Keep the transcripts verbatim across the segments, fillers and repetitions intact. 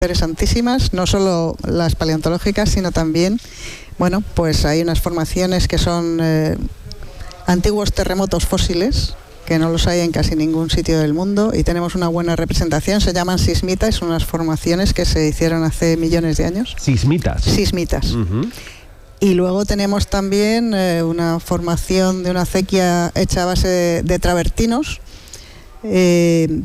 interesantísimas, no solo las paleontológicas, sino también, bueno, pues hay unas formaciones que son eh, antiguos terremotos fósiles, que no los hay en casi ningún sitio del mundo, y tenemos una buena representación. Se llaman sismitas, son unas formaciones que se hicieron hace millones de años. Sismitas. Sismitas. Uh-huh. Y luego tenemos también eh, una formación de una acequia hecha a base de, de travertinos, eh,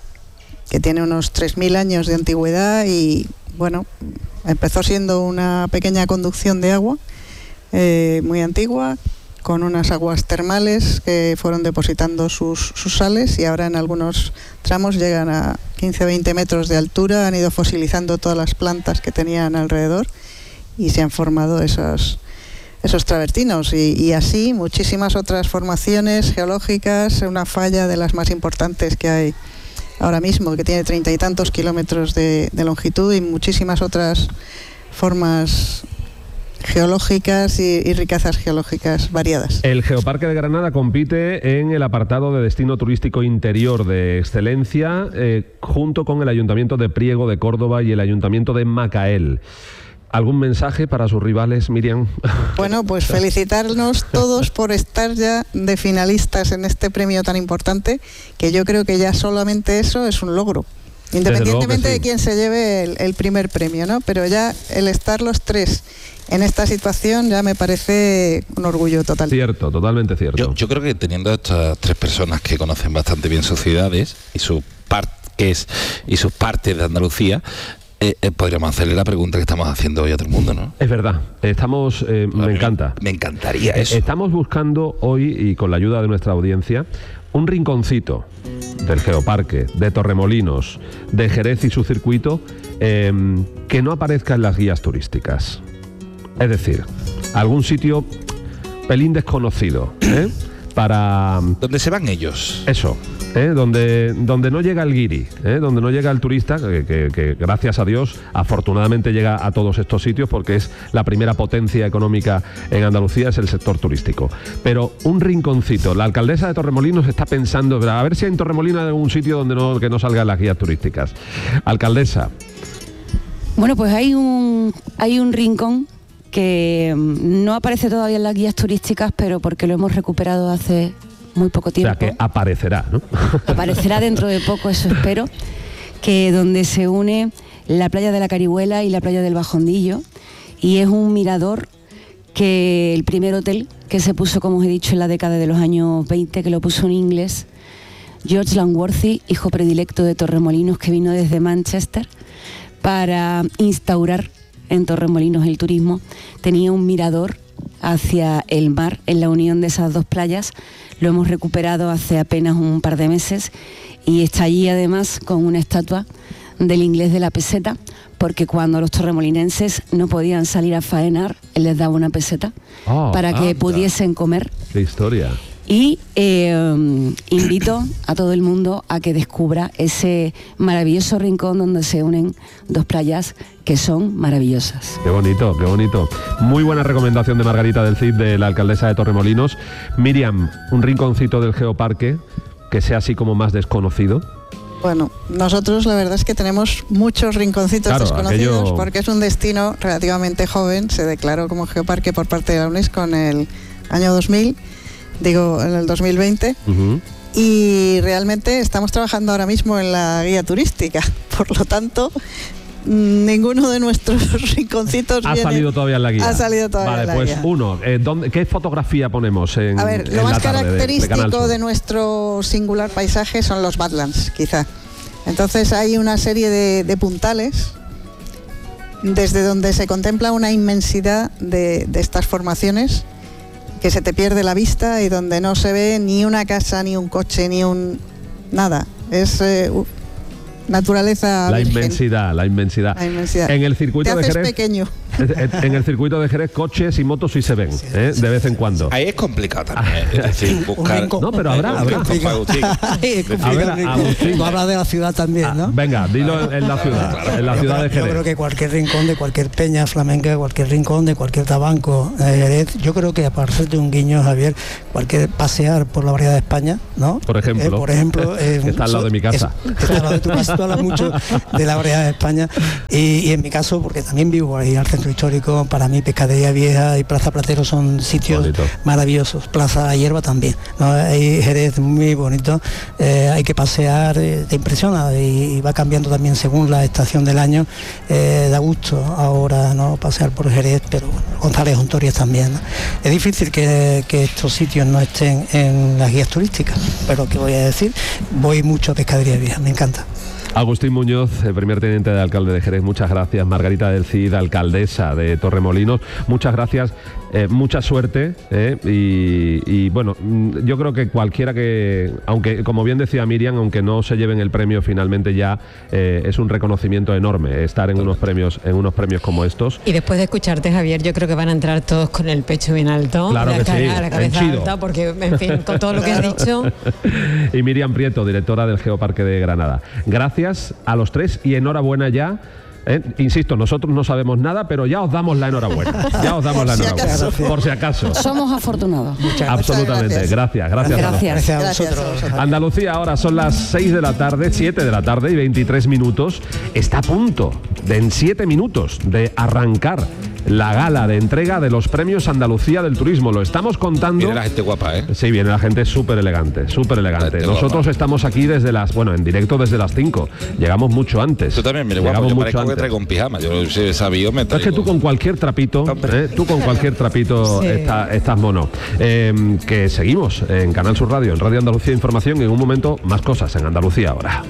que tiene unos tres mil años de antigüedad y, bueno, empezó siendo una pequeña conducción de agua eh, muy antigua, con unas aguas termales que fueron depositando sus, sus sales, y ahora en algunos tramos llegan a quince a veinte metros de altura, han ido fosilizando todas las plantas que tenían alrededor y se han formado esos, esos travertinos, y, y así muchísimas otras formaciones geológicas, una falla de las más importantes que hay ahora mismo, que tiene treinta y tantos kilómetros de, de longitud, y muchísimas otras formas geológicas y, y riquezas geológicas variadas. El Geoparque de Granada compite en el apartado de destino turístico interior de excelencia, eh, junto con el Ayuntamiento de Priego de Córdoba y el Ayuntamiento de Macael. ¿Algún mensaje para sus rivales, Miriam? Bueno, pues felicitarnos todos por estar ya de finalistas en este premio tan importante, que yo creo que ya solamente eso es un logro, independientemente sí. de quién se lleve el, el primer premio, ¿no? Pero ya el estar los tres en esta situación ya me parece un orgullo total. Cierto, totalmente cierto. Yo, yo creo que teniendo a estas tres personas que conocen bastante bien sus ciudades y sus parques y sus partes de Andalucía, Eh, eh, podríamos hacerle la pregunta que estamos haciendo hoy a todo el mundo, ¿no? Es verdad, estamos, eh, me encanta. Me encantaría eso. Estamos buscando hoy, y con la ayuda de nuestra audiencia, un rinconcito del Geoparque, de Torremolinos, de Jerez y su circuito, eh, que no aparezca en las guías turísticas. Es decir, algún sitio pelín desconocido, ¿eh? Para... ¿Dónde se van ellos? Eso. ¿Eh? Donde, donde no llega el guiri, ¿eh? Donde no llega el turista, que, que, que gracias a Dios afortunadamente llega a todos estos sitios, porque es la primera potencia económica en Andalucía, es el sector turístico. Pero un rinconcito, la alcaldesa de Torremolinos está pensando, a ver si hay en Torremolinos algún sitio donde no, que no salgan las guías turísticas. Alcaldesa. Bueno, pues hay un, hay un rincón que no aparece todavía en las guías turísticas, pero porque lo hemos recuperado hace muy poco tiempo. O sea, que aparecerá, ¿no? Aparecerá dentro de poco, eso espero, que donde se une la playa de la Carihuela y la playa del Bajondillo, y es un mirador que el primer hotel que se puso, como os he dicho, en la década de los años veinte, que lo puso un inglés, George Langworthy, hijo predilecto de Torremolinos, que vino desde Manchester para instaurar en Torremolinos el turismo, tenía un mirador hacia el mar en la unión de esas dos playas. Lo hemos recuperado hace apenas un par de meses y está allí además con una estatua del inglés de la peseta, porque cuando los torremolinenses no podían salir a faenar, él les daba una peseta oh, para que anda. pudiesen comer. ¡Qué historia! Y eh, invito a todo el mundo a que descubra ese maravilloso rincón donde se unen dos playas que son maravillosas. Qué bonito, qué bonito. Muy buena recomendación de Margarita del Cid, de la alcaldesa de Torremolinos. Miriam, un rinconcito del Geoparque que sea así como más desconocido. Bueno, nosotros la verdad es que tenemos muchos rinconcitos claro, desconocidos, aquello... porque es un destino relativamente joven. Se declaró como Geoparque por parte de la UNESCO en el año dos mil, digo en el dos mil veinte, uh-huh. Y realmente estamos trabajando ahora mismo en la guía turística, por lo tanto ninguno de nuestros rinconcitos ha viene, salido todavía en la guía. Ha salido todavía vale, en la pues guía. uno, eh, ¿dónde, ¿qué fotografía ponemos en A ver, lo en más la tarde característico de, de, de nuestro singular paisaje son los Badlands, quizá. Entonces hay una serie de, de puntales desde donde se contempla una inmensidad de, de estas formaciones, que se te pierde la vista y donde no se ve ni una casa, ni un coche, ni un... nada. Es eh, naturaleza la virgen. inmensidad, la inmensidad. La inmensidad. En el circuito te de haces Jerez... pequeño. En el circuito de Jerez, coches y motos sí se ven, ¿eh? De vez en cuando. Ahí es complicado también, es decir, buscar... No, pero habrá, habrá. A ver, Agustín. Tú hablas de la ciudad también, ¿no? Ah, venga, dilo en la ciudad, en la ciudad de Jerez. Yo creo que cualquier rincón de cualquier peña flamenca, cualquier rincón de cualquier tabanco de Jerez, yo creo que para hacerte un guiño, Javier, cualquier pasear por la variedad de España, ¿no? Por ejemplo. Eh, por ejemplo. Eh, que está al lado de mi casa. Es, que está al lado de tu casa, tú hablas mucho de la variedad de España. Y, y en mi caso, porque también vivo ahí al centro histórico, para mí Pescadería Vieja y Plaza Platero son sitios bonito. Maravillosos. Plaza Hierba también, ¿no? Hay Jerez muy bonito, eh, hay que pasear, eh, te impresiona y, y va cambiando también según la estación del año, eh, da gusto ahora, ¿no? Pasear por Jerez, pero bueno, González Ontorias también, ¿no? Es difícil que, que estos sitios no estén en las guías turísticas, pero ¿qué voy a decir? Voy mucho a Pescadería Vieja, me encanta. Agustín Muñoz, el primer teniente de alcalde de Jerez, muchas gracias. Margarita del Cid, alcaldesa de Torremolinos, muchas gracias, eh, mucha suerte, eh, y, y bueno, yo creo que cualquiera que, aunque como bien decía Miriam, aunque no se lleven el premio finalmente ya, eh, es un reconocimiento enorme estar en unos premios, en unos premios como estos. Y después de escucharte, Javier, yo creo que van a entrar todos con el pecho bien alto, claro la, que cara, sí, la cabeza alta, porque en fin, con todo lo que has dicho. Y Miriam Prieto, directora del Geoparque de Granada. Gracias a los tres y enhorabuena ya. Eh, insisto, nosotros no sabemos nada, pero ya os damos la enhorabuena. Ya os damos la enhorabuena. Por si acaso. Somos afortunados. Muchas Absolutamente. Gracias, gracias. Gracias. Gracias a vosotros. Gracias. Andalucía, ahora son las seis de la tarde, siete de la tarde y veintitrés minutos. Está a punto de en siete minutos de arrancar la gala de entrega de los premios Andalucía del Turismo. Lo estamos contando. Viene la gente guapa, ¿eh? Sí, viene la gente súper elegante, súper elegante. Nosotros guapa. Estamos aquí desde las, bueno, en directo desde las cinco. Llegamos mucho antes. Tú también, mire, Llegamos guapo, yo mucho parezco antes. que traigo un pijama. Yo si he sabido, me traigo. Es que tú con cualquier trapito, ¿eh? tú con cualquier trapito sí. está, estás mono. Eh, que seguimos en Canal Sur Radio, en Radio Andalucía Información, y en un momento más cosas en Andalucía ahora.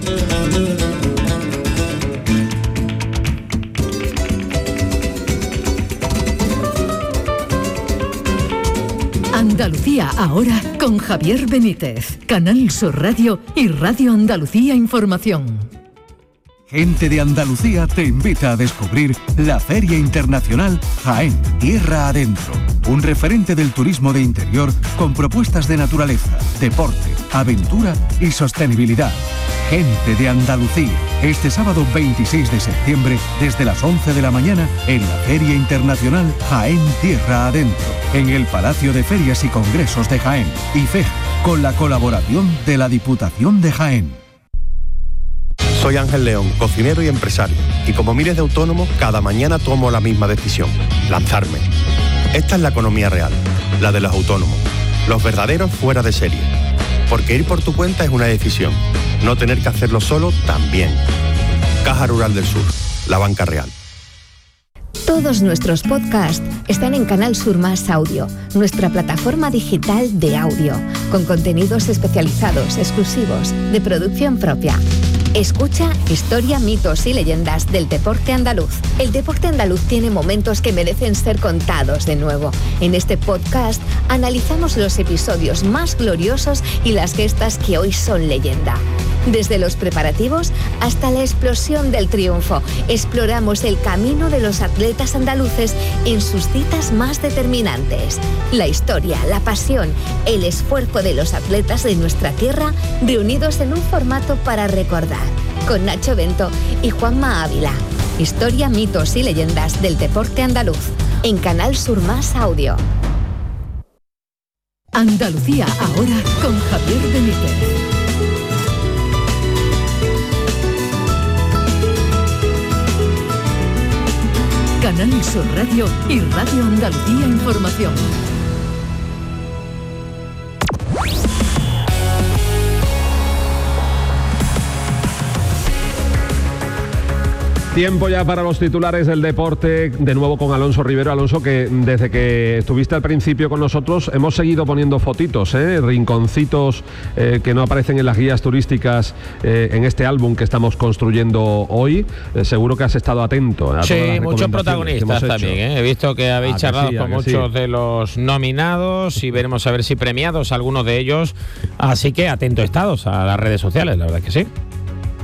Andalucía ahora con Javier Benítez, Canal Sur Radio y Radio Andalucía Información. Gente de Andalucía te invita a descubrir la Feria Internacional Jaén, Tierra Adentro. Un referente del turismo de interior con propuestas de naturaleza, deporte, aventura y sostenibilidad. Gente de Andalucía, este sábado veintiséis de septiembre desde las once de la mañana en la Feria Internacional Jaén, Tierra Adentro, en el Palacio de Ferias y Congresos de Jaén, I F E J, con la colaboración de la Diputación de Jaén. Soy Ángel León, cocinero y empresario, y como miles de autónomos, cada mañana tomo la misma decisión, lanzarme. Esta es la economía real, la de los autónomos, los verdaderos fuera de serie. Porque ir por tu cuenta es una decisión, no tener que hacerlo solo también. Caja Rural del Sur, la banca real. Todos nuestros podcasts están en Canal Sur Más Audio, nuestra plataforma digital de audio, con contenidos especializados, exclusivos, de producción propia. Escucha Historia, mitos y leyendas del deporte andaluz. El deporte andaluz tiene momentos que merecen ser contados de nuevo. En este podcast analizamos los episodios más gloriosos y las gestas que hoy son leyenda. Desde los preparativos hasta la explosión del triunfo, exploramos el camino de los atletas andaluces en sus citas más determinantes. La historia, la pasión, el esfuerzo de los atletas de nuestra tierra reunidos en un formato para recordar. Con Nacho Bento y Juanma Ávila. Historia, mitos y leyendas del deporte andaluz. En Canal Sur Más Audio. Andalucía ahora con Javier Benítez. Canal Sur Radio y Radio Andalucía Información. Tiempo ya para los titulares del deporte, de nuevo con Alonso Rivero. Alonso, que desde que estuviste al principio con nosotros hemos seguido poniendo fotitos, ¿eh? rinconcitos eh, que no aparecen en las guías turísticas eh, en este álbum que estamos construyendo hoy. Eh, seguro que has estado atento a sí, todas las muchos protagonistas también. ¿eh? He visto que habéis ¿A charlado que sí, con muchos sí? de los nominados y veremos a ver si premiados algunos de ellos. Así que atento estados a las redes sociales, la verdad que sí.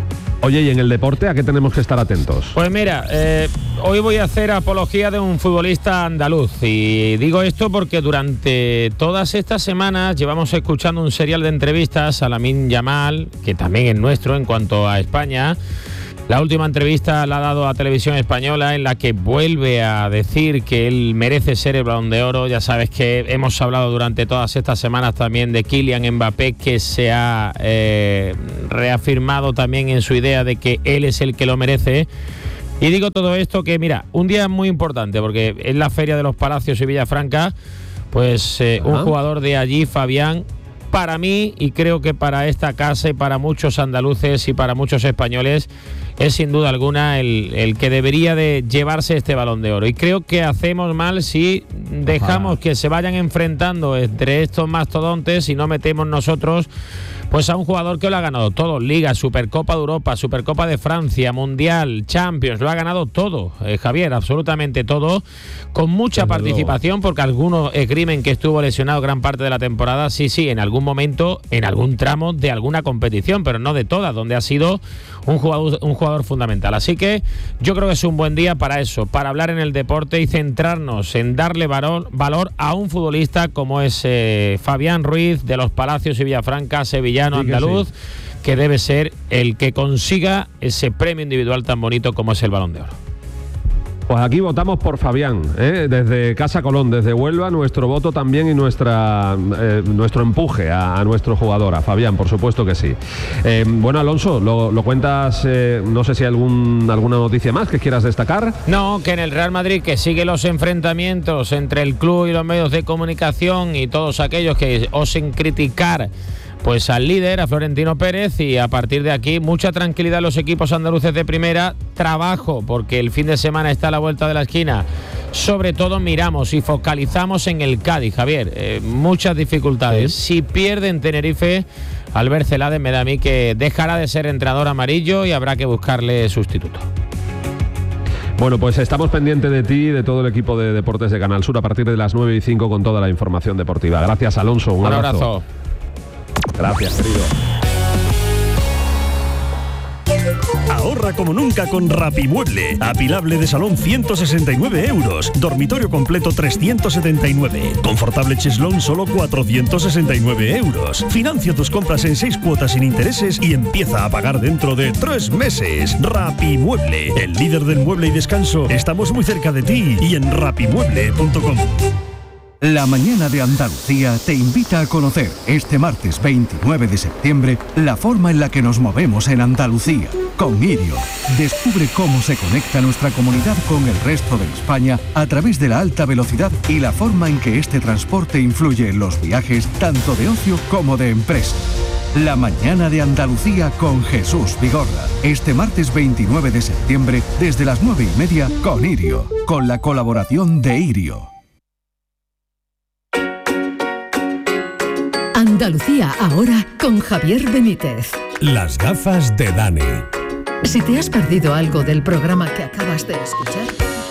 Oye, ¿y en el deporte a qué tenemos que estar atentos? Pues mira, eh, hoy voy a hacer apología de un futbolista andaluz y digo esto porque durante todas estas semanas llevamos escuchando un serial de entrevistas a Lamine Yamal, que también es nuestro en cuanto a España. La última entrevista la ha dado a Televisión Española, en la que vuelve a decir que él merece ser el Balón de Oro. Ya sabes que hemos hablado durante todas estas semanas también de Kylian Mbappé, que se ha eh, reafirmado también en su idea de que él es el que lo merece. Y digo todo esto que, mira, un día muy importante, porque es la Feria de los Palacios y Villafranca, pues eh, un jugador de allí, Fabián, para mí, y creo que para esta casa y para muchos andaluces y para muchos españoles, es sin duda alguna el, el que debería de llevarse este Balón de Oro. Y creo que hacemos mal si dejamos Ajá. que se vayan enfrentando entre estos mastodontes y no metemos nosotros pues a un jugador que lo ha ganado todo: Liga, Supercopa de Europa, Supercopa de Francia, Mundial, Champions, lo ha ganado todo, eh, Javier, absolutamente todo, con mucha Desde participación, luego. Porque algunos esgrimen que estuvo lesionado gran parte de la temporada, sí, sí, en algún momento, en algún tramo de alguna competición, pero no de todas, donde ha sido un jugador, un jugador fundamental. Así que yo creo que es un buen día para eso, para hablar en el deporte y centrarnos en darle valor, valor a un futbolista como es eh, Fabián Ruiz, de los Palacios y Villafranca, sevillano, sí, andaluz, que, sí. que debe ser el que consiga ese premio individual tan bonito como es el Balón de Oro. Pues aquí votamos por Fabián, ¿eh? Desde Casa Colón, desde Huelva, nuestro voto también y nuestra eh, nuestro empuje a, a nuestro jugador, a Fabián, por supuesto que sí. Eh, bueno, Alonso, lo, lo cuentas, eh, no sé si hay algún, alguna noticia más que quieras destacar. No, que en el Real Madrid, que sigue los enfrentamientos entre el club y los medios de comunicación y todos aquellos que osen criticar pues al líder, a Florentino Pérez, y a partir de aquí mucha tranquilidad en los equipos andaluces de primera, trabajo porque el fin de semana está a la vuelta de la esquina. Sobre todo miramos y focalizamos en el Cádiz, Javier, eh, muchas dificultades. Sí. Si pierde en Tenerife, Albert Celades me da a mí que dejará de ser entrenador amarillo y habrá que buscarle sustituto. Bueno, pues estamos pendientes de ti y de todo el equipo de Deportes de Canal Sur a partir de las nueve y cinco con toda la información deportiva. Gracias, Alonso. Un, Un abrazo. abrazo. Gracias, querido. Ahorra como nunca con Rapimueble. Apilable de salón ciento sesenta y nueve euros. Dormitorio completo trescientos setenta y nueve. Confortable cheslón solo cuatrocientos sesenta y nueve euros. Financia tus compras en seis cuotas sin intereses y empieza a pagar dentro de tres meses. Rapimueble, el líder del mueble y descanso. Estamos muy cerca de ti y en rapimueble punto com. La mañana de Andalucía te invita a conocer este martes veintinueve de septiembre la forma en la que nos movemos en Andalucía. Con Irio, descubre cómo se conecta nuestra comunidad con el resto de España a través de la alta velocidad y la forma en que este transporte influye en los viajes tanto de ocio como de empresa. La mañana de Andalucía con Jesús Vigorra. Este martes veintinueve de septiembre desde las nueve y media con Irio, con la colaboración de Irio. Andalucía ahora con Javier Benítez. Las gafas de Dani. Si te has perdido algo del programa que acabas de escuchar,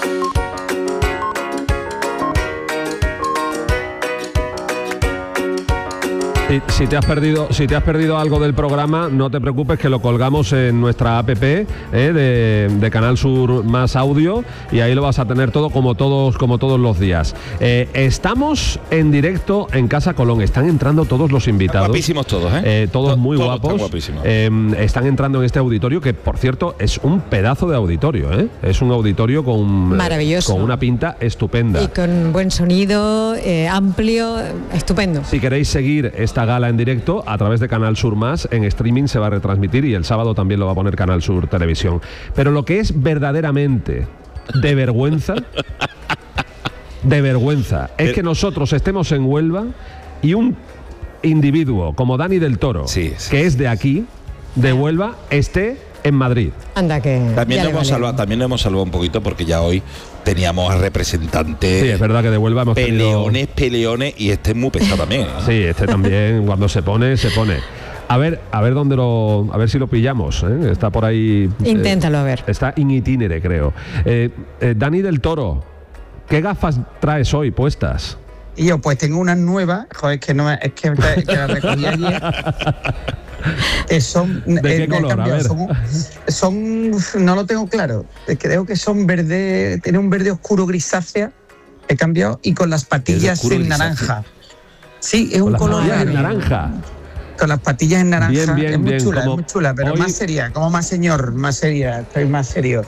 Si, si, te has perdido, si te has perdido algo del programa, no te preocupes, que lo colgamos en nuestra app eh, de, de Canal Sur Más Audio, y ahí lo vas a tener todo como todos, como todos los días. Eh, estamos en directo en Casa Colón, están entrando todos los invitados. Guapísimos todos, ¿eh? eh todos muy todos guapos. Están guapísimos. Eh, están entrando en este auditorio, que por cierto es un pedazo de auditorio, ¿eh? Es un auditorio con, maravilloso, eh, con una pinta estupenda. Y con buen sonido, eh, amplio, estupendo. Si queréis seguir esta gala en directo a través de Canal Sur Más, en streaming se va a retransmitir y el sábado también lo va a poner Canal Sur Televisión. Pero lo que es verdaderamente de vergüenza, de vergüenza, es que nosotros estemos en Huelva y un individuo como Dani del Toro, sí, sí, que es de aquí, de Huelva, esté en Madrid. Anda, que también nos hemos salvado, también nos hemos salvado un poquito, porque ya hoy teníamos a representantes. Sí, es verdad que de Huelva hemos peleones, tenido... peleones, y este es muy pesado también, ¿eh? Sí, este también, cuando se pone, se pone. A ver, a ver dónde lo, a ver si lo pillamos, ¿eh? Está por ahí. Inténtalo, eh, a ver. Está in itinere, creo. Eh, eh, Dani del Toro, ¿qué gafas traes hoy puestas? Y yo pues tengo unas nuevas, joder, que no es que, que las recogí ayer. Eh, son, ¿De qué eh, color? A ver. Son, son, no lo tengo claro, creo que son verde, tiene un verde oscuro grisácea, he cambiado, y con las patillas en naranja. Sí, es un color en naranja. Con las patillas en naranja. Bien, bien, es muy bien, chula, como es muy chula, pero hoy- más seria, como más señor, más seria, estoy más serio.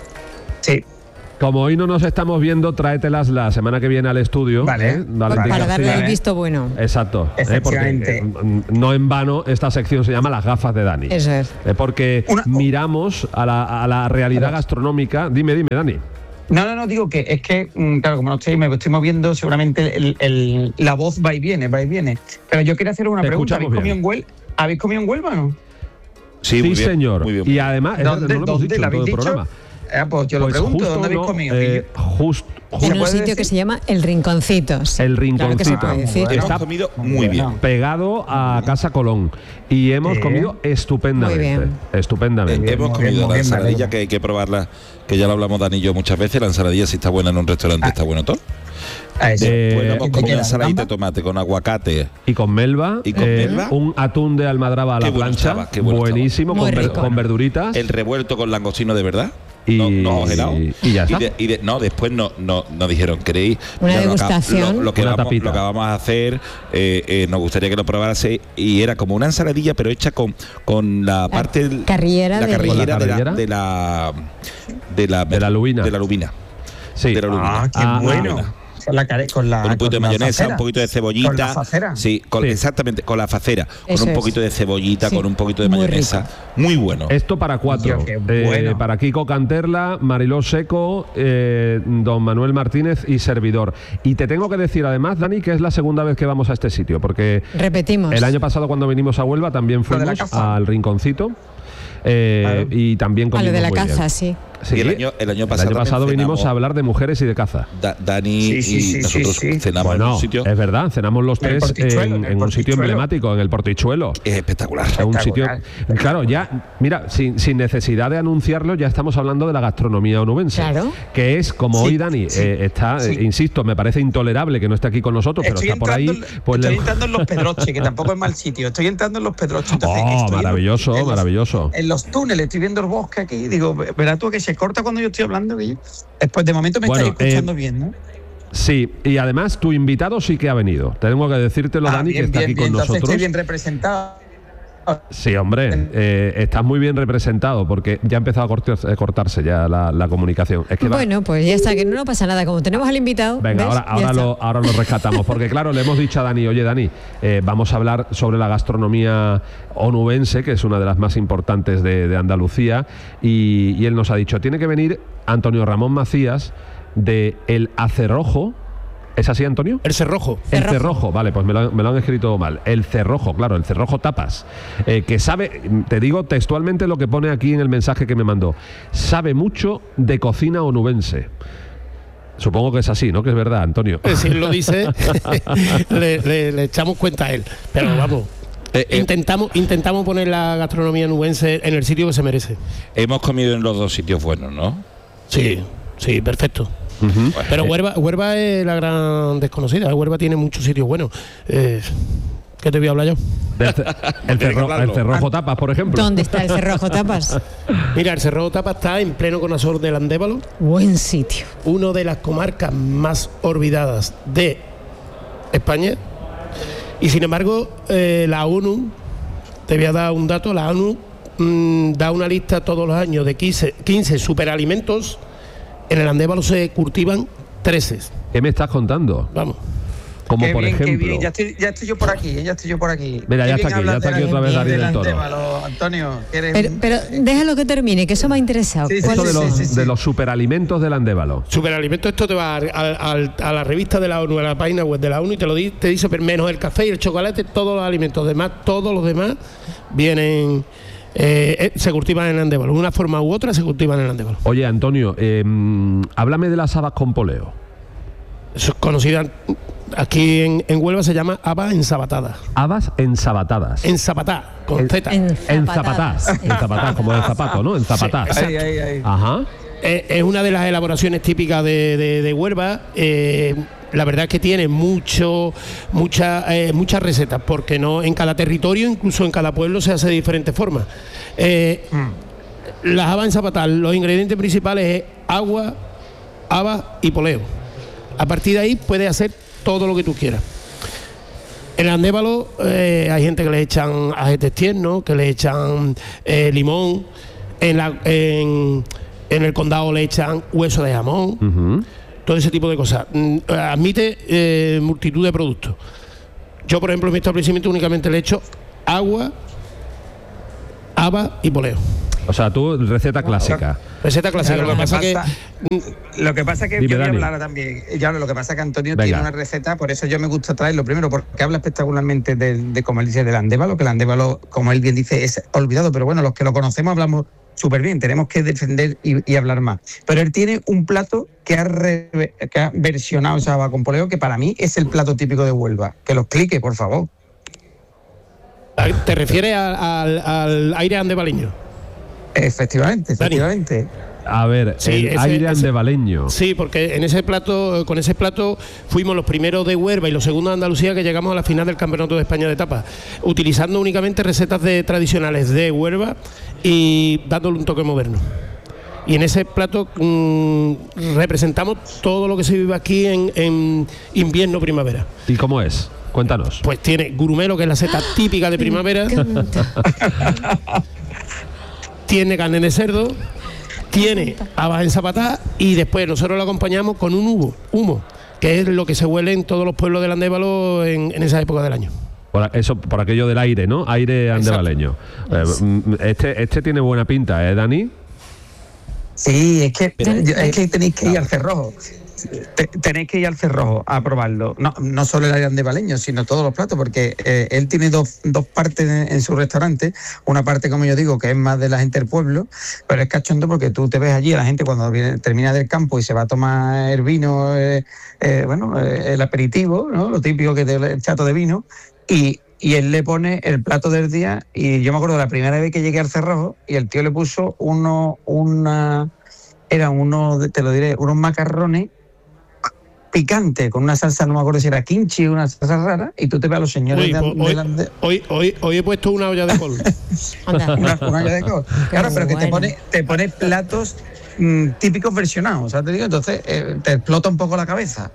Sí. Como hoy no nos estamos viendo, tráetelas la semana que viene al estudio. Vale. ¿eh? Valentín Para darle García. el visto bueno. Exacto, ¿eh? porque Efectivamente. eh, no en vano esta sección se llama Las gafas de Dani. Eso es. Eh, porque miramos a la, a la realidad gastronómica. Dime, dime, Dani. No, no, no, digo que es que, mm, claro, como no estoy, me estoy moviendo, seguramente el, el- la voz va y viene, va y viene. Pero yo quería hacer una Te pregunta. ¿Habéis escuchamos comido, bien. en Huel- ¿Habéis comido en Huelva o no? Sí, muy bien, señor. muy bien. Y además, es ¿Dónde- verdad, no lo hemos dónde dicho lo en todo habéis el dicho? programa. Ah, pues yo Pues lo pregunto, justo ¿dónde habéis no, comido? eh, just- En justo un sitio que se llama El Rinconcito. sí. El Claro que se Rinconcito. puede decir. Hemos Está comido muy bien. pegado a Casa Colón y hemos Sí. comido estupendamente. Muy bien. Estupendamente. Eh, hemos muy bien, comido muy la bien, me ensaladilla, alegro. que hay que probarla, que ya lo hablamos Dani y yo muchas veces. La ensaladilla, si está buena en un restaurante, está bueno todo. Ah, eso. Eh, Bueno, hemos ¿qué comido queda? ensaladita de ¿Gamba? tomate con aguacate. Y con melva, Y con eh, melva. un atún de almadraba a la Qué bueno plancha, estaba, qué bueno buenísimo, estaba. con, Muy ver- rico. con verduritas. El revuelto con langostino de verdad. Y- no, no gelado. y ya está. de- y de- no, después no, no, nos dijeron, ¿queréis? Una Ya lo acá- degustación. Lo, lo que Una vamos, tapita. lo que vamos a hacer, eh, eh, nos gustaría que lo probase. Y era como una ensaladilla, pero hecha con, con la parte. del- carrillera la de- carrillera ¿Con la de la, carrillera? de la. De la, De la lubina. De la lubina. Sí. De la lubina. Ah, qué Ah, bueno. ah. Con la, care- con la Con un poquito de con la mayonesa, facera. un poquito de cebollita. Con la facera. Sí, con- Sí. exactamente, con la facera. Eso con un es. poquito de cebollita, Sí. con un poquito de Muy mayonesa. Muy bueno. Esto para cuatro. Tío, qué Eh, bueno. para Kiko Canterla, Mariló Seco, eh, don Manuel Martínez y servidor. Y te tengo que decir además, Dani, que es la segunda vez que vamos a este sitio, porque Repetimos. el año pasado cuando vinimos a Huelva también Lo de la fuimos caza. al Rinconcito. eh, Claro. Y también A lo comimos de la muy bien. caza, sí. Sí, Y el año- el año pasado también pasado vinimos cenamos- a hablar de mujeres y de caza. Da- Dani Sí, sí, y sí, nosotros sí, sí. cenamos en Bueno, un sitio. es verdad, cenamos los En el tres Portichuelo, en, en el en un sitio Portichuelo. emblemático, en el Portichuelo. Es espectacular. Es un sitio, Espectacular. claro, ya, mira, sin, sin necesidad de anunciarlo, ya estamos hablando de la gastronomía onubense. Claro. Que es, como Sí, hoy Dani sí, eh, está, sí. eh, insisto, me parece intolerable que no esté aquí con nosotros, pero Estoy está por ahí. entrando, en- Pues estoy le- entrando en los Pedroches, que tampoco es mal sitio. Estoy entrando en los Pedroches. entonces Oh, estoy en los- maravilloso, en los- maravilloso. En los túneles, estoy viendo el bosque aquí. Digo, verás tú que se corta cuando yo estoy hablando. Que yo- Después, de momento me Bueno, estáis escuchando eh, bien, ¿no? Sí, y además tu invitado sí que ha venido. Tengo que decírtelo, Ah, Dani, bien, que está bien, aquí bien. con Entonces nosotros. estoy bien representado. Sí, hombre, eh, estás muy bien representado porque ya ha empezado a cortarse, a cortarse ya la, la comunicación. Es que va- Bueno, pues ya está, que no pasa nada. Como tenemos al invitado. Venga, ¿ves? ahora, Ya ahora, está. lo, ahora lo rescatamos, porque claro, le hemos dicho a Dani, oye Dani, eh, vamos a hablar sobre la gastronomía onubense, que es una de las más importantes de, de Andalucía, y, y él nos ha dicho, tiene que venir Antonio Ramón Macías de El Acerrojo. ¿Es así, Antonio? El Cerrojo. El Cerrojo, vale, pues me lo, han- me lo han escrito mal. El Cerrojo, claro, el Cerrojo Tapas. Eh, que sabe, te digo textualmente lo que pone aquí en el mensaje que me mandó. Sabe mucho de cocina onubense. Supongo que es así, ¿no? Que es verdad, Antonio. Si él lo dice, le, le- le echamos cuenta a él. Pero vamos. intentamos, intentamos poner la gastronomía nubense en el sitio que se merece. Hemos comido en los dos sitios buenos, ¿no? Sí, sí, perfecto. Pero Huelva, Huelva es la gran desconocida. Huelva tiene muchos sitios buenos. Eh, ¿Qué te voy a hablar yo? Del ce- el, cerro- el Cerrojo Tapas, por ejemplo. ¿Dónde está el Cerrojo Tapas? Mira, el Cerrojo Tapas está en pleno conazor del Andévalo. Buen sitio. Una de las comarcas más olvidadas de España. Y sin embargo, eh, la ONU, te voy a dar un dato, la ONU mmm, da una lista todos los años de quince, quince superalimentos. En el Andévalo se cultivan trece. ¿Qué me estás contando? Vamos. Como Qué por bien, qué ejemplo. bien. Ya estoy, ya estoy yo por aquí, ya estoy yo por aquí. Mira, Qué ya bien está aquí, ya hablas está de aquí la- otra vez David del del Toro. Andévalo, Antonio, que eres Pero, un- pero déjalo que termine, que eso me ha interesado. Sí, sí, ¿Cuál Esto de es? los, de los superalimentos del Andévalo. Superalimentos, esto te va a, a- a- a la revista de la ONU, a la página web de la ONU y te lo di- te dice, pero menos el café y el chocolate, todos los alimentos demás, todos los demás vienen, eh, eh, se cultivan en el Andévalo. De una forma u otra se cultivan en el Andévalo. Oye, Antonio, eh, háblame de las habas con poleo. Eso es conocida, aquí en, en Huelva se llama habas ensabatadas. Habas ensabatadas. Ensabatadas, con Z. Enzapatás. Enzapatás, como de zapato, ¿no? Enzapatás. Sí, exacto. Ajá. Eh, es una de las elaboraciones típicas de, de, de Huelva. Eh, la verdad es que tiene mucho, mucha, eh, muchas recetas, porque no en cada territorio, incluso en cada pueblo, se hace de diferentes formas. Eh, mm. Las habas en zapatal, los ingredientes principales es agua, habas y poleo. A partir de ahí puedes hacer todo lo que tú quieras. En el andévalo eh, hay gente que le echan ajetes tiernos, que le echan eh, limón. En, la, en, en el condado le echan hueso de jamón. Uh-huh. Todo ese tipo de cosas. Admite eh, multitud de productos. Yo, por ejemplo, en mi establecimiento únicamente le echo agua, haba y poleo. O sea, tú, receta clásica. Receta clásica. Claro, lo, que pasa que pasa que, lo que pasa es que Dime, yo voy a Dani. hablar también. Ya, lo que pasa es que Antonio Venga. tiene una receta, por eso yo me gusta traerlo. Primero, porque habla espectacularmente de, de como él dice, del andévalo, que el andévalo, como él bien dice, es olvidado. Pero bueno, los que lo conocemos hablamos súper bien. Tenemos que defender y, y hablar más. Pero él tiene un plato que ha, re, que ha versionado esa haba con poleo, que para mí es el plato típico de Huelva. Que lo explique, por favor. ¿Te refieres al, al aire andevaleño? Efectivamente, efectivamente. A ver, Sí, el ese- aire ese- andevaleño. Sí, porque en ese plato, con ese plato fuimos los primeros de Huelva y los segundos de Andalucía que llegamos a la final del Campeonato de España de Tapas, utilizando únicamente recetas de, tradicionales de Huelva y dándole un toque moderno. Y en ese plato mmm, representamos todo lo que se vive aquí en, en invierno-primavera. ¿Y cómo es? Cuéntanos. Pues tiene gurumelo, que es la seta típica de primavera. Tiene carne de cerdo, tiene habas en zapatá y después nosotros lo acompañamos con un humo, humo, que es lo que se huele en todos los pueblos del Andévalo en, en esa época del año. Por eso, por aquello del aire, ¿no? Aire andevaleño. Eh, este, este tiene buena pinta, ¿eh, Dani? Sí, es que, es que tenéis que ir al Cerrojo. Te- tenéis que ir al Cerrojo a probarlo. No, no solo el aire andevaleño, sino todos los platos, porque eh, él tiene dos, dos partes en, en su restaurante. Una parte, como yo digo, que es más de la gente del pueblo, pero es cachondo porque tú te ves allí a la gente cuando viene, termina del campo y se va a tomar el vino, eh, eh, bueno, eh, el aperitivo, ¿no? Lo típico que te el chato de vino, y, y él le pone el plato del día. Y yo me acuerdo de la primera vez que llegué al Cerrojo y el tío le puso uno, una, eran unos, te lo diré, unos macarrones picante con una salsa, no me acuerdo si era kimchi o una salsa rara, y tú te ves a los señores Hoy, de, hoy, de la- de- hoy, hoy, hoy he puesto una olla de col. una, una olla de col. Claro, pero que te pone, te pone platos mm, típicos versionados, ¿sabes? Te digo, entonces eh, te explota un poco la cabeza.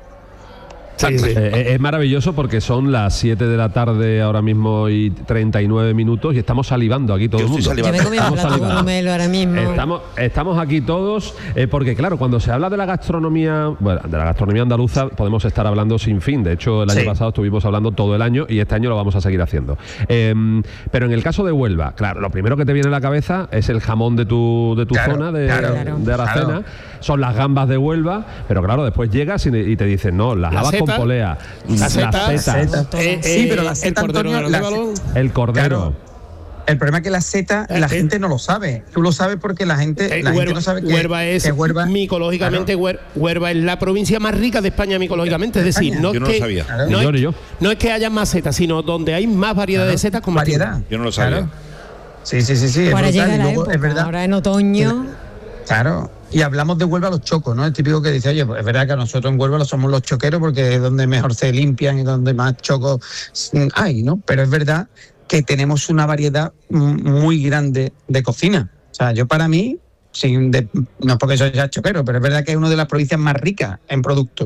Sí, sí. Eh, es maravilloso porque son las siete de la tarde ahora mismo y treinta y nueve minutos y estamos salivando aquí todo Yo el estoy mundo. Yo me comí un Estamos plato de salivando. gurumelo ahora mismo. Estamos, estamos aquí todos, eh, porque claro, cuando se habla de la gastronomía, bueno, de la gastronomía andaluza, podemos estar hablando sin fin. De hecho, el año Sí. pasado estuvimos hablando todo el año y este año lo vamos a seguir haciendo. Eh, pero en el caso de Huelva, claro, lo primero que te viene a la cabeza es el jamón de tu, de tu Claro, zona, de, claro, de Aracena. claro. Son las gambas de Huelva, pero claro, después llegas y, y te dicen, no, las La habas con seta, polea, la las seta, setas, Eh, Sí, eh, pero la el seta, cordero Antonio, del la Andévalo. el cordero. Claro. El problema es que la seta, la Eh, gente no lo sabe. Tú lo sabes porque la gente, Eh, la gente Huelva, no sabe que Huelva es que Huelva- micológicamente, Huer- Huelva es la provincia más rica de España micológicamente. Es decir, España. no, Yo es no lo que, sabía. Claro. no, Ni yo, es, ni yo. no es que haya más setas, sino donde hay más variedad Claro, de setas comestibles. variedad. Yo no lo sabía. Claro. Sí, sí, sí, sí. es Ahora brutal. llega Y la luego, época, es verdad. ahora en otoño. Claro, y hablamos de Huelva los chocos, ¿no? Es típico que dice, oye, pues es verdad que nosotros en Huelva lo somos los choqueros porque es donde mejor se limpian y donde más chocos mm, hay, ¿no? Pero es verdad que tenemos una variedad mm, muy grande de cocina. O sea, yo para mí, sin de- no es porque soy ya choquero, pero es verdad que es una de las provincias más ricas en productos.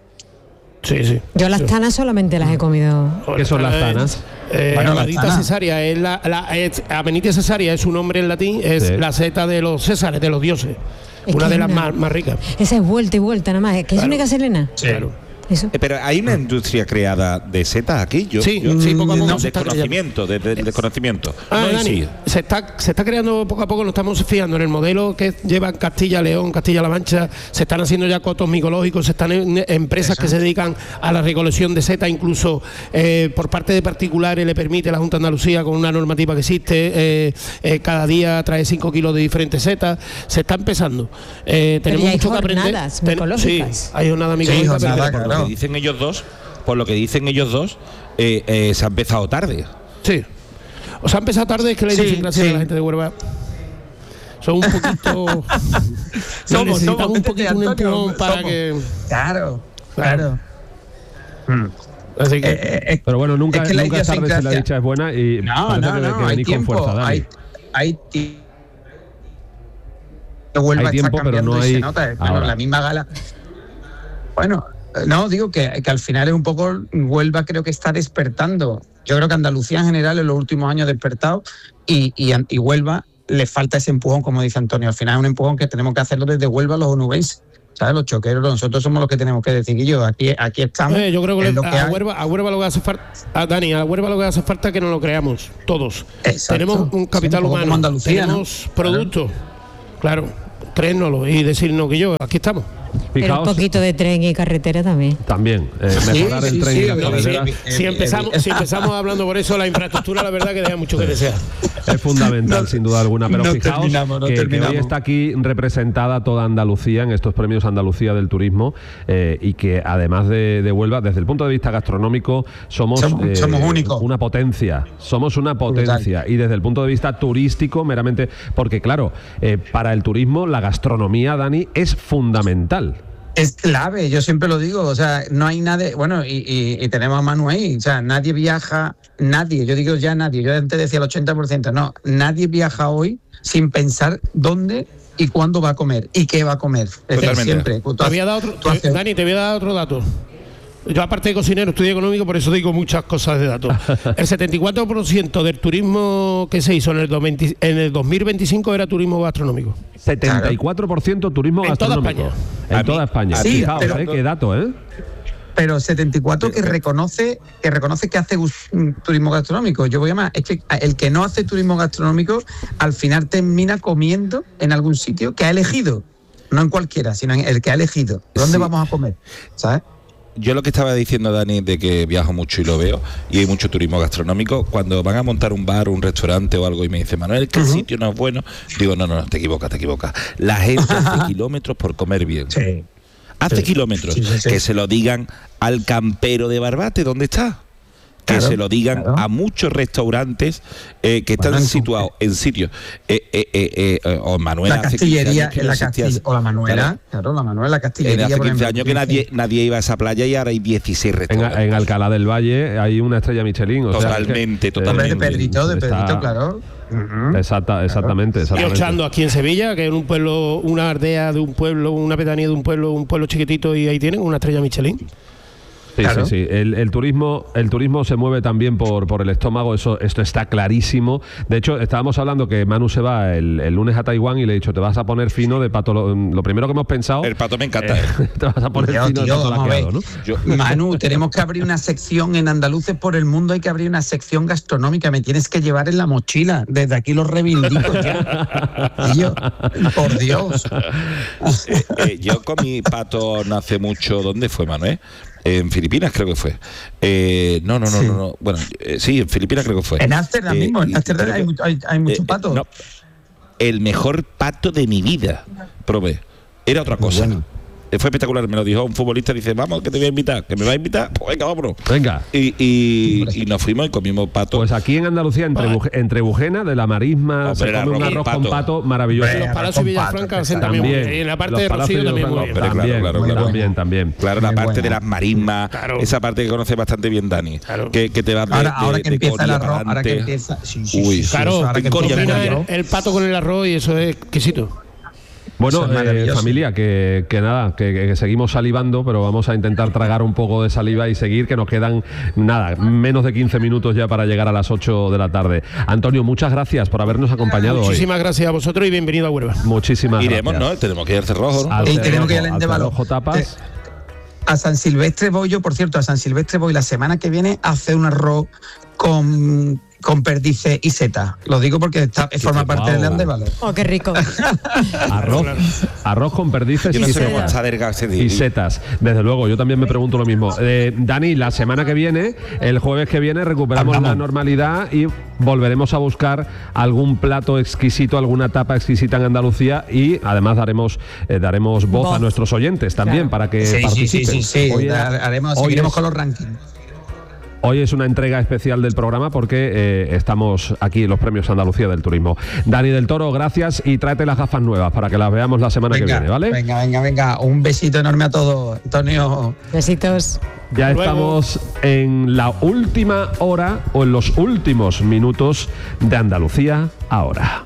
Sí, sí. Yo las tanas solamente las he comido. ¿Qué son las tanas? Eh, Bueno, la las dita tanas. cesárea es la, la es- Amenitia cesárea es su nombre en latín, es Sí. la seta de los césares, de los dioses. Es una que de las una- más, más ricas. Esa es vuelta y vuelta nada más. ¿Es que es Claro. única Selena? Claro. Eso. Eh, pero hay una industria creada de setas aquí. Yo, Sí, yo- sí, poco a poco no, se está desconocimiento, de, de- desconocimiento. Ah, No, y Dani, sí. se está, se está creando poco a poco, nos estamos fijando en el modelo que llevan Castilla, León, Castilla-La Mancha, se están haciendo ya cotos micológicos, se están en, empresas que se dedican a la recolección de setas, incluso eh, por parte de particulares le permite la Junta de Andalucía con una normativa que existe, eh, eh, cada día trae cinco kilos de diferentes setas, se está empezando. Eh, tenemos ya hay mucho que aprender. jornadas Ten- micológicas. Sí, hay jornada Sí, micológica. pero- jornada, Por lo claro. que dicen ellos dos, por lo que dicen ellos dos, eh, eh, se ha empezado tarde. Sí. O sea, ha empezado tarde, es que la Sí, idiosincrasia sí. de la gente de Huelva son un poquito... Somos, necesitamos somos, un poquito un Antonio, empujón para somos. que... Claro. Claro. claro. Así que, eh, eh, pero bueno, nunca es, que nunca es tarde si la dicha es buena y no, no, que, no, que hay tiempo, con fuerza, hay, hay tiempo. Huelva hay tiempo, está pero no hay... y se nota, bueno, la misma gala. Bueno, no, digo que, que al final es un poco, Huelva creo que está despertando. Yo creo que Andalucía en general en los últimos años ha despertado y, y, y Huelva le falta ese empujón, como dice Antonio. Al final es un empujón que tenemos que hacerlo desde Huelva los onubenses. ¿Sabes? Los choqueros, nosotros somos los que tenemos que decir. Y yo, aquí, aquí estamos. Eh, yo creo que, lo a, que a, Huelva, a Huelva lo que hace falta, a Dani, a Huelva lo que hace falta es que nos lo creamos, todos. Exacto. Tenemos un capital sí, un humano, Andalucía, tenemos ¿no? productos, claro, creérnoslo y decirnos que yo, aquí estamos. Pero un poquito de tren y carretera también. También, eh, mejorar sí, el sí, tren sí, y las sí, carreteras. Si, si empezamos, si empezamos hablando por eso, la infraestructura, la verdad que deja mucho que desear. Es fundamental, no, sin duda alguna. Pero no fijaos terminamos, no que, que hoy está aquí representada toda Andalucía en estos premios Andalucía del Turismo eh, y que además de, de Huelva, desde el punto de vista gastronómico, somos, somos, eh, somos únicos. Una potencia. Somos una potencia. Brutal. Y desde el punto de vista turístico, meramente, porque claro, eh, para el turismo la gastronomía, Dani, es fundamental. Es clave, yo siempre lo digo, o sea, no hay nadie, bueno, y, y, y tenemos a Manu ahí, o sea, nadie viaja, nadie, yo digo ya nadie, yo antes decía el ochenta por ciento, no, nadie viaja hoy sin pensar dónde y cuándo va a comer y qué va a comer. Es decir, siempre. Te voy a dar otro, te, Dani, te voy a dar otro dato. Yo, aparte de cocinero, estudio económico, por eso digo muchas cosas de datos. El setenta y cuatro por ciento del turismo que se hizo en el, en el dos mil veinticinco era turismo gastronómico. setenta y cuatro por ciento turismo en gastronómico. Toda España. En toda España. Sí, Fijaos, pero, eh, qué dato, ¿eh? Pero setenta y cuatro que reconoce que reconoce que hace turismo gastronómico. Yo voy a más, es que el que no hace turismo gastronómico al final termina comiendo en algún sitio que ha elegido. No en cualquiera, sino en el que ha elegido. ¿Dónde sí. vamos a comer? ¿Sabes? Yo lo que estaba diciendo, Dani, de que viajo mucho y lo veo, y hay mucho turismo gastronómico, cuando van a montar un bar, un restaurante o algo y me dicen, Manuel, que uh-huh. el sitio no es bueno, digo, no, no, no, te equivocas, te equivocas. La gente hace kilómetros por comer bien. Sí. Hace sí. kilómetros. Sí, sí, sí. Que se lo digan al campero de Barbate, ¿dónde está? Que claro, se lo digan claro. a muchos restaurantes eh, que están bueno, situados en sitios. Eh, eh, eh, eh, o Manuela. La Castillería, la Castilla, o la Manuela, claro, claro la Manuela, la Castillería. Hace quince años que nadie, nadie iba a esa playa y ahora hay dieciséis restaurantes. En, en Alcalá del Valle hay una estrella Michelin. O totalmente, sea, que, totalmente. De Pedrito, de Pedrito, está, claro. Uh-huh. Exacta, exactamente, exactamente. Y Ochando aquí en Sevilla, que es un pueblo, una aldea de un pueblo, una pedanía de un pueblo, un pueblo chiquitito, y ahí tienen una estrella Michelin. Sí, claro. sí, sí. El, el turismo, el turismo se mueve también por, por el estómago, eso, esto está clarísimo. De hecho, estábamos hablando que Manu se va el, el lunes a Taiwán y le he dicho, te vas a poner fino de pato. Lo, lo primero que hemos pensado. El pato me encanta. Eh, te vas a poner tío, fino tío, de pato laqueado, ¿no? Yo, Manu, tenemos que abrir una sección en Andaluces por el mundo, hay que abrir una sección gastronómica. Me tienes que llevar en la mochila. Desde aquí lo reivindico ya. Tío, por Dios. eh, eh, yo comí pato no hace mucho. ¿Dónde fue, Manuel? En Filipinas creo que fue. Eh, no, no, no, sí. no, no. Bueno, eh, sí, en Filipinas creo que fue. En Ámsterdam eh, mismo, en Ámsterdam hay, hay, hay mucho eh, pato. No, el mejor pato de mi vida probé. Era otra cosa. Bueno. Fue espectacular, me lo dijo un futbolista, dice, vamos, que te voy a invitar, que me va a invitar, pues venga, vámonos. Venga. Y, y, y nos fuimos y comimos pato. Pues aquí en Andalucía, entre, Buje, entre Bujena, de la Marisma, Hombre, se come un arroz pato. con pato maravilloso. En los Palacios de Villafranca hacen también, también. Y en la parte de Rocío también muy bien. También, claro, claro, claro, también, también. Claro, la parte de las marismas, claro. Esa parte que conoce bastante bien Dani, claro. que, que te va a ahora, ahora que empieza el arroz, ahora que empieza... Sí, sí, Uy, sí, claro, ahora que combina el, el pato con el arroz y eso es exquisito. Bueno, eh, familia, que, que nada, que, que seguimos salivando, pero vamos a intentar tragar un poco de saliva y seguir, que nos quedan, nada, menos de quince minutos ya para llegar a las ocho de la tarde. Antonio, muchas gracias por habernos acompañado hoy. Muchísimas gracias a vosotros y bienvenido a Huelva. Muchísimas Iremos, gracias. ¿no? Tenemos que ir al Cerrojo, ¿no? Al y tenemos que ir al Endevalo. Tapas. A San Silvestre voy yo, por cierto, a San Silvestre voy la semana que viene a hacer un arroz con... con perdices y setas. Lo digo porque está, forma parte wow. del Andevalo. Oh, qué rico. arroz, arroz con perdices y, y, setas. y setas. Desde luego, yo también me pregunto lo mismo. Eh, Dani, la semana que viene, el jueves que viene, recuperamos Andamos. la normalidad y volveremos a buscar algún plato exquisito, alguna tapa exquisita en Andalucía y además daremos eh, daremos voz, voz a nuestros oyentes también, claro. para que sí, participen. Sí, sí, sí, sí. Hoy haremos, seguiremos es, con los rankings. Hoy es una entrega especial del programa porque eh, estamos aquí en los Premios Andalucía del Turismo. Dani del Toro, gracias y tráete las gafas nuevas para que las veamos la semana venga, que viene, ¿vale? Venga, venga, venga. Un besito enorme a todos, Antonio. Besitos. Ya estamos en la última hora o en los últimos minutos de Andalucía ahora.